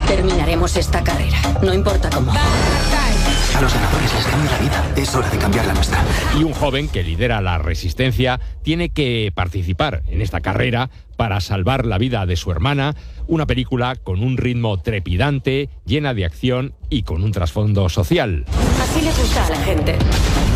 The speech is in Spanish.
Terminaremos esta carrera, no importa cómo. A los ganadores les cambia la vida. Es hora de cambiar la nuestra. Y un joven que lidera la resistencia tiene que participar en esta carrera para salvar la vida de su hermana. Una película con un ritmo trepidante, llena de acción y con un trasfondo social. Así le gusta a la gente.